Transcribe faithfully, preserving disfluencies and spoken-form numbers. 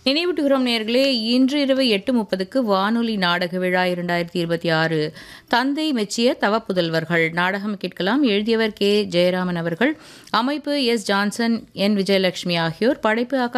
நினைவூட்டுகிறோம் நேயர்களே, இன்று இரவு எட்டு முப்பதுக்கு வானொலி நாடக விழா இரண்டாயிரத்தி இருபத்தி ஆறு தந்தை மெச்சிய தவப்புதல்வர்கள் நாடகம் கேட்கலாம். எழுதியவர் கே ஜெயராமன் அவர்கள், அமைப்பு எஸ் ஜான்சன், என் விஜயலட்சுமி ஆகியோர், படைப்பு